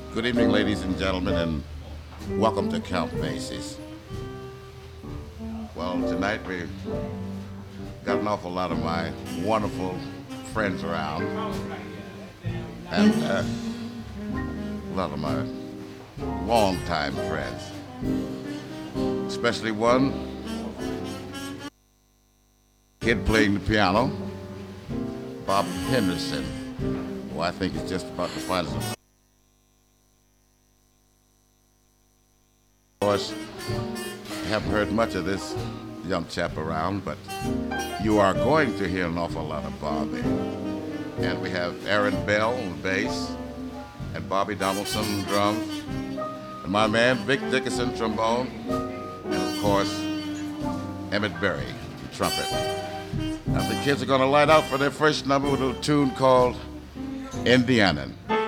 Good evening, ladies and gentlemen, and welcome to Count Basie's. Well, tonight we got an awful lot of my wonderful friends around, and a lot of my longtime friends, especially one kid playing the piano, Bob Henderson, who I think is just about to find us. Of course, I haven't heard much of this young chap around, but you are going to hear an awful lot of Bobby. And we have Aaron Bell on bass, and Bobby Donaldson on drums, and my man Vic Dickinson trombone, and of course Emmett Berry trumpet. Now the kids are going to light out for their first number with a tune called Indianan.